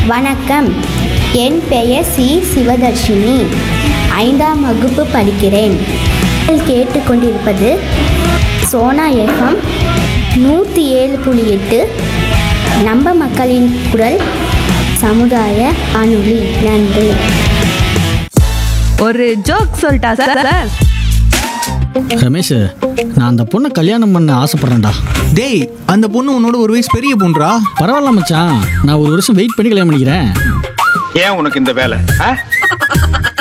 வணக்கம், என் பெயர் சி. சிவதர்ஷினி. 5ஆம் வகுப்பு படிக்கிறேன். நீங்கள் கேட்டுக்கொண்டிருப்பது சோனா எஃப்எம் 107.8 நம்ம மக்களின் குரல் சமுதாய வானொலி. நன்றி. ஒரு ஜோக் சொல்லிட்டா சார்? ரமேஷ், நான் அந்த பொண்ணை கல்யாணம் பண்ண ஆசைப்பட்றேன்டா. டேய், அந்த பொண்ணு உன்னோட ஒரு வயசு பெரிய பொண்ணுடா. பரவாயில்ல மச்சான், நான் ஒரு வருஷம் வெயிட் பண்ணி கல்யாணம் பண்ணிக்கிறேன். ஏன் உனக்கு இந்த வேலை?